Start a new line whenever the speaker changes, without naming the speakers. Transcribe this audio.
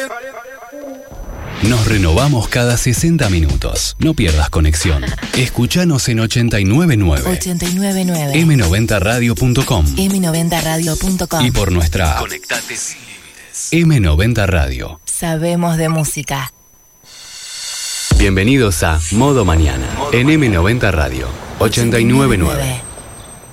Nos renovamos cada 60 minutos. No pierdas conexión. Escuchanos en 899.
899.
M90radio.com.
M90radio.com.
Y por nuestra app. Conectate sin límites. M90 Radio.
Sabemos de música.
Bienvenidos a Modo Mañana en M90 Radio 899.